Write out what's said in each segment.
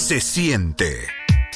Se siente.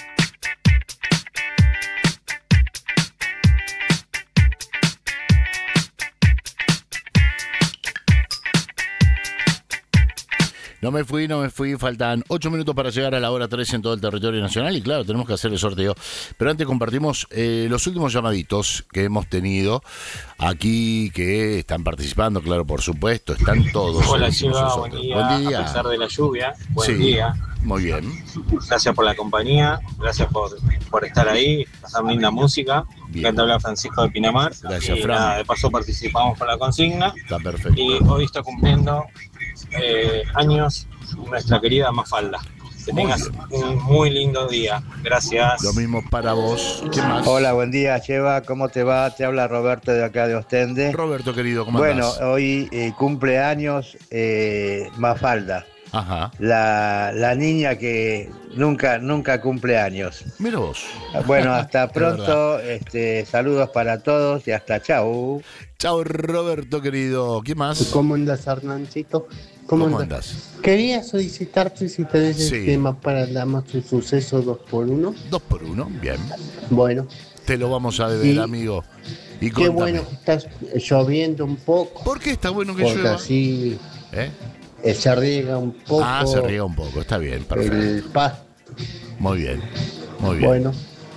No me fui, faltan 8 minutos para llegar a la hora 3 en todo el territorio nacional y claro, tenemos que hacer el sorteo. Pero antes compartimos los últimos llamaditos que hemos tenido aquí, que están participando, claro, por supuesto, están todos. Hola Chiva, buen día. A pesar de la lluvia, buen día. Muy bien. Gracias por la compañía, gracias por estar ahí, pasar linda música. Acá te habla Francisco de Pinamar. Gracias, y Fran. nada, de paso participamos con la consigna. Está perfecto. Y hoy está cumpliendo años nuestra querida Mafalda. Que tengas un muy lindo día. Gracias. Lo mismo para vos. ¿Qué más? Hola, buen día, Cheva. ¿Cómo te va? Te habla Roberto de acá de Ostende. Roberto, querido, ¿cómo Bueno, andás? hoy cumpleaños Mafalda. Ajá. La niña que nunca cumple años. Mira vos. Bueno, hasta Es pronto. Saludos para todos y hasta chau. Chao, Roberto, querido. ¿Qué más? ¿Cómo andas, Hernancito? ¿Cómo andas? Quería solicitarte si tenés el tema para el Damaso Suceso 2x1. 2x1, bien. Bueno. Te lo vamos a deber, amigo. Y qué contame. bueno que está lloviendo un poco. ¿Por qué está bueno que porque llueva? Así se riega un poco. Ah, se riega un poco, está bien, perfecto. El pasto. Muy bien, muy bien. Bueno.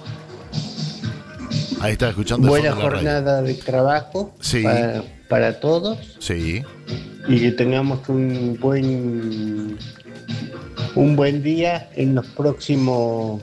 Ahí está escuchando. Buena de fondo la jornada de trabajo para todos. Sí. Y que tengamos un buen día en los próximos,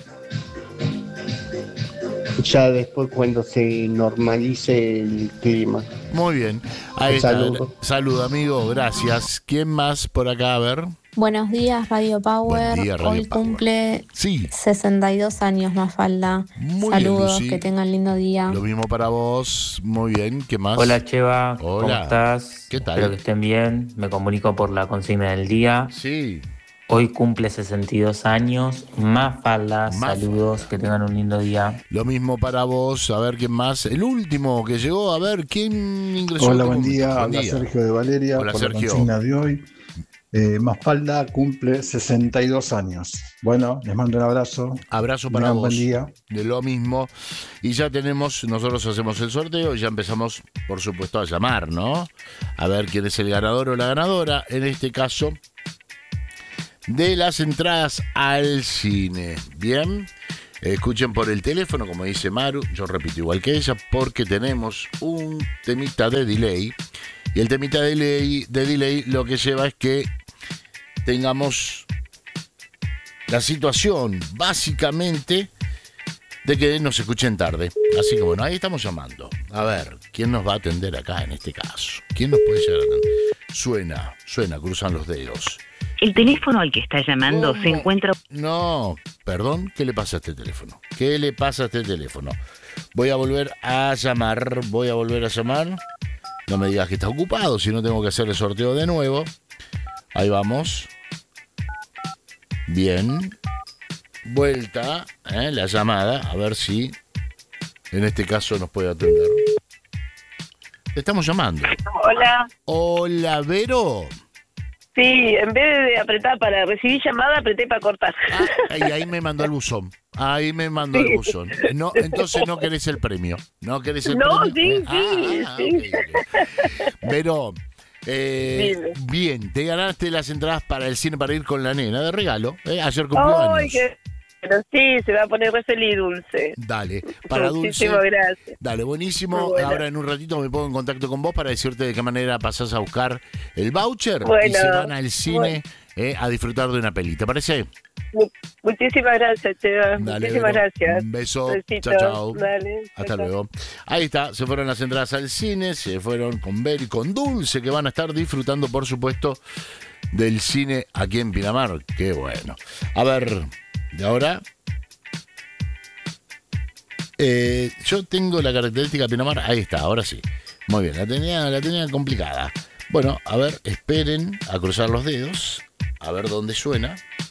ya después cuando se normalice el clima. Muy bien. Ahí está. Saludo. Salud, amigo, gracias. ¿Quién más por acá? A ver. Buenos días, Radio Power. Buen día, Radio Hoy Power. cumple Sí. 62 años Mafalda. Muy Saludos, bien, Lucy. que tengan lindo día. Lo mismo para vos. Muy bien. ¿Qué más? Hola Cheva, Hola. ¿cómo estás? ¿Qué tal? Espero que estén bien. Me comunico por la consigna del día. Sí. Hoy cumple 62 años. Mafalda, saludos, que tengan un lindo día. Lo mismo para vos. A ver quién más. El último que llegó. A ver quién ingresó. Hola, buen día. Habla Sergio de Valeria. Hola, por Sergio. la consigna de hoy. Mafalda cumple 62 años. Bueno, les mando un abrazo. Abrazo para Tengan vos. buen día. De lo mismo. Y ya tenemos, nosotros hacemos el sorteo y ya empezamos, por supuesto, a llamar, ¿no? A ver quién es el ganador o la ganadora. En este caso, de las entradas al cine. Bien. Escuchen por el teléfono, como dice Maru. Yo repito igual que ella, porque tenemos un temita de delay. Y el temita de delay lo que lleva es que tengamos la situación, básicamente, de que nos escuchen tarde. Así que bueno, ahí estamos llamando. A ver, ¿quién nos va a atender acá en este caso? ¿Quién nos puede llegar a atender? Suena, cruzan los dedos. El teléfono al que está llamando se encuentra... No, perdón, ¿qué le pasa a este teléfono? ¿Qué le pasa a este teléfono? Voy a volver a llamar. No me digas que está ocupado, si no tengo que hacer el sorteo de nuevo. Ahí vamos. Bien. Vuelta, la llamada, a ver si en este caso nos puede atender. Estamos llamando. Hola. Hola, Vero. Sí, en vez de apretar para recibir llamada, apreté para cortar. Y ahí me mandó el buzón. El buzón. No, entonces no querés el premio. ¿No querés el premio? Sí. Okay. Vero, bien, te ganaste las entradas para el cine para ir con la nena de regalo. Ayer cumplió años. Pero sí, se va a poner re feliz Dulce. Dale, para Dulce. Muchísimas gracias. Dale, buenísimo. Bueno. Ahora en un ratito me pongo en contacto con vos para decirte de qué manera pasás a buscar el voucher y Bueno, se van al cine a disfrutar de una peli. ¿Te parece? Muchísimas gracias, Cheva. Dale, Muchísimas Vero. gracias. Un beso. Besitos. Chao. Dale. Hasta chao. luego. Ahí está, se fueron las entradas al cine, se fueron con Ver y con Dulce, que van a estar disfrutando, por supuesto, del cine aquí en Pinamar. Qué bueno. A ver, de ahora... yo tengo la característica de Pinamar. Ahí está, ahora sí. Muy bien, la tenía complicada. Bueno, a ver, esperen a cruzar los dedos. A ver dónde suena.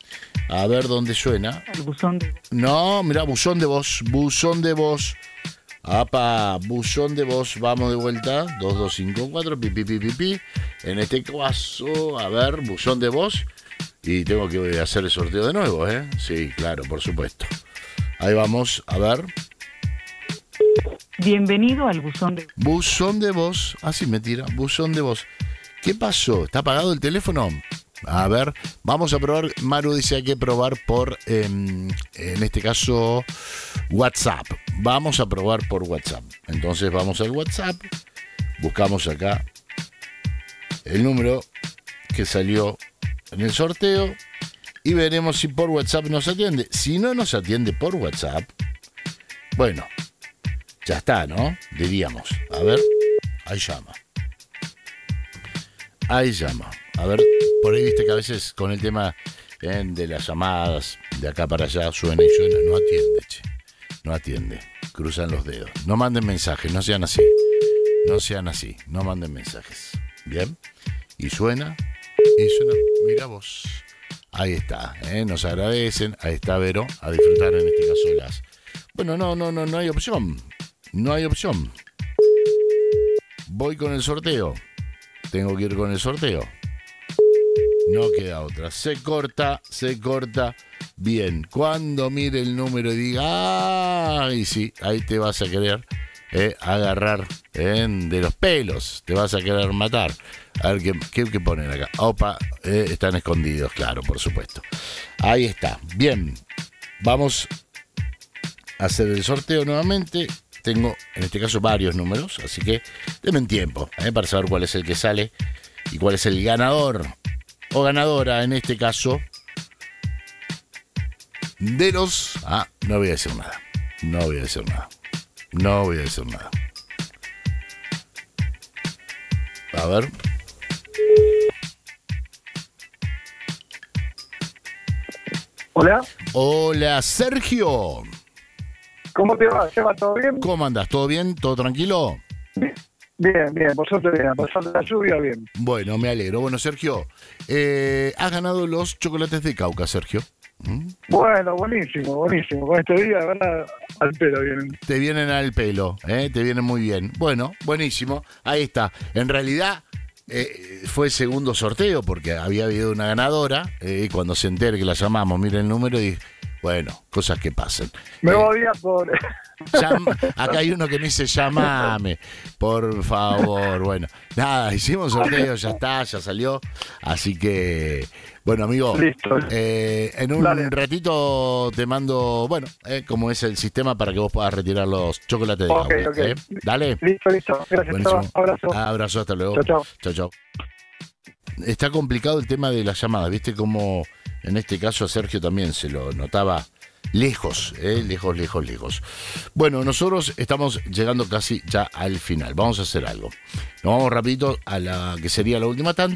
El buzón de... No, mirá, buzón de voz. Apa, buzón de voz. Vamos de vuelta. 2254, pi. En este caso, a ver, buzón de voz. Y tengo que hacer el sorteo de nuevo, ¿eh? Sí, claro, por supuesto. Ahí vamos, a ver. Bienvenido al buzón de... Buzón de voz. Ah, sí, me tira. Buzón de voz. ¿Qué pasó? ¿Está apagado el teléfono? A ver, vamos a probar. Maru dice hay que probar por, en este caso, WhatsApp. Vamos a probar por WhatsApp. Entonces vamos al WhatsApp. Buscamos acá el número que salió en el sorteo y veremos si por WhatsApp nos atiende. Si no nos atiende por WhatsApp, bueno, ya está, ¿no? Diríamos. A ver, ahí llama. Ahí llama. A ver, por ahí viste que a veces con el tema de las llamadas de acá para allá suena y suena. No atiende, che. No atiende. Cruzan los dedos. No manden mensajes, no sean así. No sean así. No manden mensajes. Bien. Y suena. Mira vos. Ahí está. Nos agradecen. Ahí está Vero. A disfrutar en este caso las. Bueno, no hay opción. No hay opción. Voy con el sorteo. Tengo que ir con el sorteo. No queda otra. Se corta. Bien. Cuando mire el número y diga, ¡ay! Sí, ahí te vas a querer agarrar de los pelos. Te vas a querer matar. A ver qué ponen acá. Opa, están escondidos, claro, por supuesto. Ahí está. Bien. Vamos a hacer el sorteo nuevamente. Tengo, en este caso, varios números, así que denme un tiempo para saber cuál es el que sale y cuál es el ganador o ganadora, en este caso, de los... no voy a decir nada. A ver. Hola, Sergio. ¿Cómo te va? ¿Lleva todo bien? ¿Cómo andas? ¿Todo bien? ¿Todo tranquilo? Bien, vosotros bien, pasando la lluvia bien. Bueno, me alegro. Bueno, Sergio, has ganado los chocolates de Cauca, Sergio. Bueno, buenísimo. Con este día, de verdad, al pelo vienen. Te vienen al pelo, te vienen muy bien. Bueno, buenísimo. Ahí está. En realidad, fue el segundo sorteo porque había habido una ganadora. Cuando se entere que la llamamos, mira el número y... Bueno, cosas que pasan. Me odia por... Acá hay uno que me dice, llamame, por favor. Bueno, nada, hicimos sorteo, ya está, ya salió. Así que, bueno, amigo, listo. En un ratito te mando, bueno, como es el sistema para que vos puedas retirar los chocolates de Cauca. Okay. Dale. Listo. Gracias. Abrazo, hasta luego. Chau. Está complicado el tema de las llamadas, ¿viste? Como en este caso a Sergio también se lo notaba lejos. Lejos. Bueno, nosotros estamos llegando casi ya al final. Vamos a hacer algo. Nos vamos rapidito a la que sería la última tanda.